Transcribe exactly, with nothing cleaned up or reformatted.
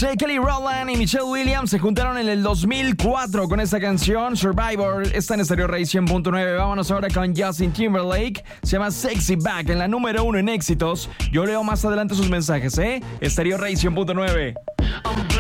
José, Kelly Rowland y Michelle Williams se juntaron en el dos mil cuatro con esta canción, Survivor. Está en Stereo Rey cien punto nueve. Vámonos ahora con Justin Timberlake. Se llama Sexy Back, en la número uno en éxitos. Yo leo más adelante sus mensajes, ¿eh? Stereo Rey cien punto nueve.